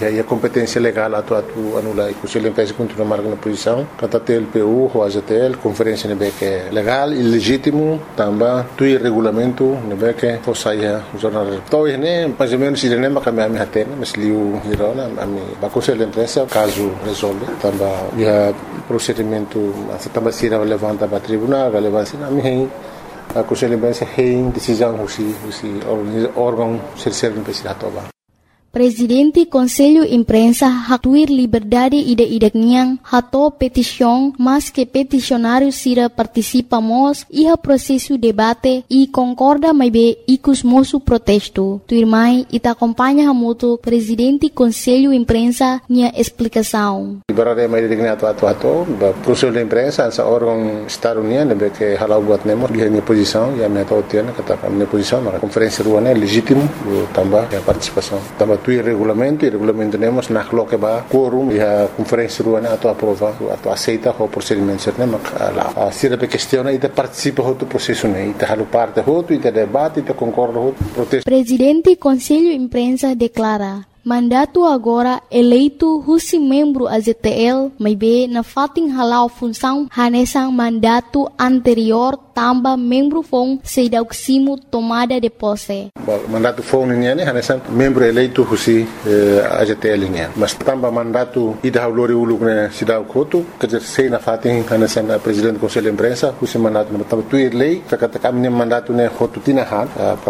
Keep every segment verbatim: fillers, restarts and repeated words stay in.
E aí a competência legal atu atu anula e Conselho de Imprensa continua marcando posição. Kata T L P U, o A Z T L, conferência nebe que é legal, ilegítimo, também tui regulamento nebe que fosaia jornal. Então, né, mais ou menos ele nem macam ami hatena, mas liu hirona ami ba Conselho de Imprensa caso resolve, também já procedimento também se levanta para tribunal, relevância ami hein. A Conselho de Imprensa tem decisão husi husi órgão terceiro no país atoba. Presidente Conselho Imprensa hatuir liberdade ide-idekniang hato petisyong mas que peticionário sira participamos iha processo debate e concorda mai be ikus mosu protesto. Tuirmai ita acompanha hamuto Presidente Conselho Imprensa nia explicação. Liberdade mai idekni ato ato ato, Conselho de Imprensa essa órgão estado-união nebe que halau buat nemo dia minha posição e a minha tautiana kata minha posição na conferência ruana é legítimo também a participação. Também tu regulamento e regulamento temos na coloca ba quórum e a conferência ruana ato aprova ato aceita o procedimento certo mas lá se a questão e participa do processo né e halu parte outro e debate e concorda outro protesto. Presidente Conselho Imprensa declara mandato agora eleito husi membro A Z T L may be na fating halau função hanesang mandato anterior tamba membro fong seidauksimo tomada de posse. Mandato fong niya ni hanesang membro eleito husi A Z T L niya. Mas tamba mandato ida haulori uluk na sidaw koto kajer sei na fating hanesang presidente Conselho de Imprensa husi mandato na tamba tuir lei kakata kami mandato na hotu tinahan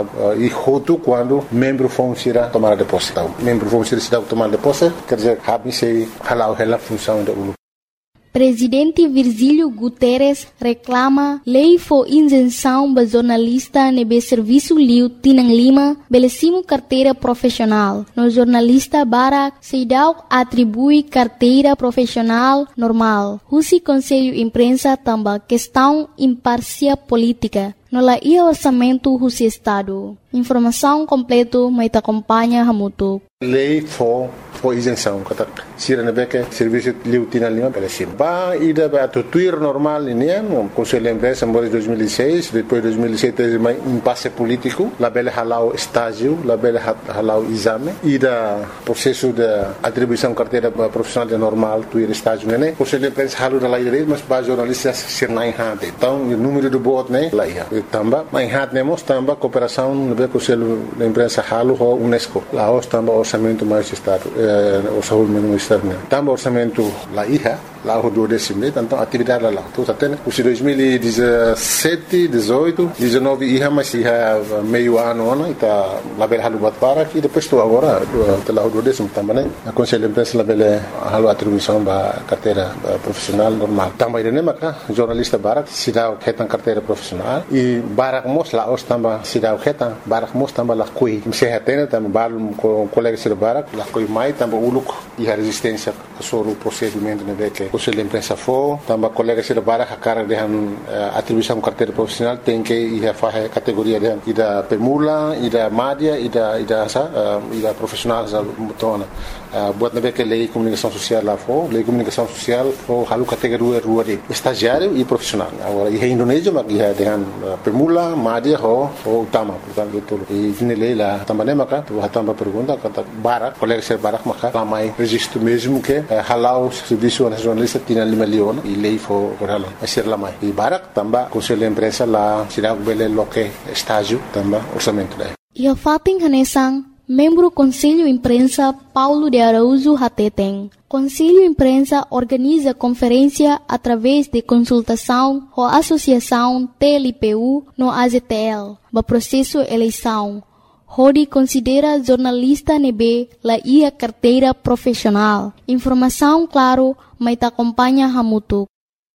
e hotu quando membro fong sira tomada de posse. Vamos ser cidade tomar de posse, quer dizer, cabe se halau ela função da U L U. Presidente Virgílio Guterres reclama lei for isenção ba jornalista nebe serviço liu tinang lima belesimo carteira profissional. No jornalista Barak Seidau atribui carteira profissional normal. Husi Conselho Imprensa tamba questão imparcial política. No la ia orçamento husi Estado. Informação completo mai ta acompanha hamutu. Lei for for isenção kata sira nebe que serviço liu tinang lima belesimo. Ba ida ba tuir normal ini no Conselho de Imprensa em dois mil e seis, depois dois mil e sete mais impasse político, la bele halau estágio, la bele halau exame, ida processo de atribuição carteira profissional de normal, tuir estágio né. Conselho de Imprensa halu na lei mas ba jornalistas ser na enhate. Então o número de voto né lá ia. Tamba, mas enhate nemos tamba cooperação no Conselho de Imprensa halu ho UNESCO. Lá os tamba orçamento mais estado, orçamento mais externo. Tamba orçamento lá ia. Lá o do décimo, então atividade lá. Então até os dois mil e dezessete, dezoito, dezenove ia mas ia meio ano ano está lá bela halu bat para e depois estou agora lá o do décimo também né. A Conselho de Imprensa lá bela halu atribuição ba carteira profissional normal. Também né maca jornalista Barak se dá retan carteira profissional e Barak mos lá os também se dá retan Barak mos também lá coi. Se retena também bal com colega de Barak lá coi mais também o look e a resistência sobre o procedimento né que Conselho de Imprensa for, também colegas de Barak a cara de atribuição carteira profissional tem que ir a fazer categoria de ida permula, ida média, ida ida asa, ida profissional asa mutona. Buat nabe que lei comunicação social lá for, lei comunicação social for halu categoria rua de estagiário e profissional. Agora e Indonésia mas ia dengan permula, média ho ho utama, portanto tudo. E ini lei lá também maka, tu também pergunta kata Barak, colegas de Barak maka ramai registro mesmo que halau serviço nacional tinha lima leon e lei for correlo a ser lá mais e Barak também Conselho de Imprensa lá será bele loque estágio também orçamento daí. E a fating hanesang membro Conselho Imprensa Paulo de Araújo Hateteng. Conselho Imprensa organiza conferência através de consultação com a Associação T L P U no A Z T L, ba processo eleição. Hodi considera jornalista nebe la ia carteira profissional. Informação claro, mas te acompanha hamutu.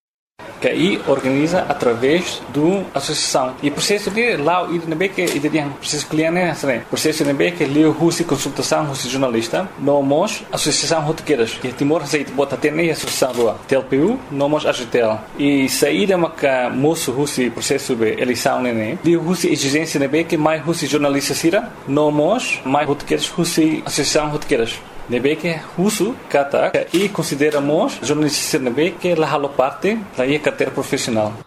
Que aí organiza através do associação e processo de lá e nebe que e tem processo cliente né processo nebe que leu husi consultação husi jornalista nomos associação rotequeiras que Timor aceita bota ter nem associação rua T L P U nomos A Z T L e saída maca moço husi processo de eleição né leu husi exigência nebe que mais husi jornalista sira nomos mais rotequeiras husi associação rotequeiras nebe que uso kata e consideramos jornalista nebe que la halo parte da ia carteira profissional.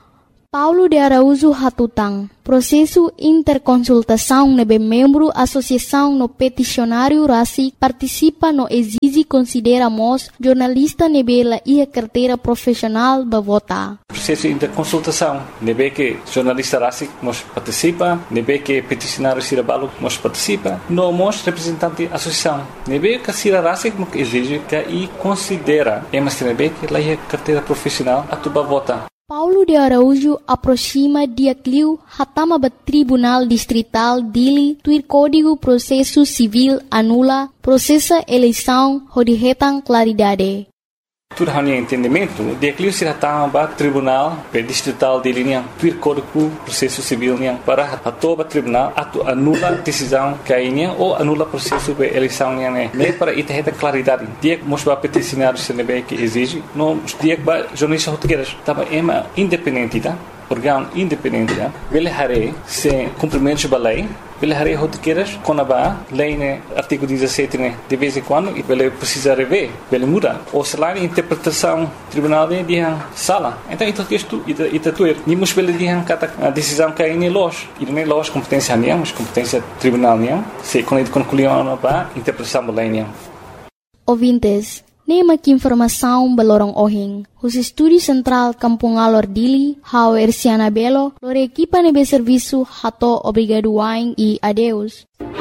Paulo de Araújo Hatutang, processo interconsultação nebe membro associação no peticionário RACIC participa no exige consideramos jornalista nebe la ia carteira profissional ba votar. Processo de interconsultação, nebe que jornalista RACIC nos participa, nebe que peticionário Cirabalo nos participa, no mos representante da associação, nebe que Cira RACIC nos exige que e considera, emas nebe que la ia carteira profissional a tu ba votar. Paulo de Araújo aproxima dia cliu hatama ba Tribunal Distrital Dili tuir Código Processo Civil anula processa eleição hodihetang claridade. Tudo hanya entendimento, dia cliu se hatama ba Tribunal Distrital Dili niang tuir Código Processo Civil niang para hatoba tribunal atu anula decisão kainya ou anula processo de eleição niang ne. Ne para ita heta claridade. Dia mos ba peticionário se nebe que exige, no dia ba jornalista hotqueiras taba ema independente tá? Órgão independente tá? Vele hare se cumprimentos ba lei. Ele haré hotqueiras com a lei né artigo dezessete né de vez em quando e ele precisa rever, ele muda ou se lá a interpretação tribunal de dia sala então isso texto ita ita tuer nimos ele dia kata a decisão que é los e não é los competência nem mas competência tribunal nem se quando concluiu a interpretação da lei nem. Ouvintes, nema que informação balorong ohing. Os estúdios central Kampung Alor Dili, Hau Ersiana Belo, lore equipa nebe serviço hato obrigado wain e adeus.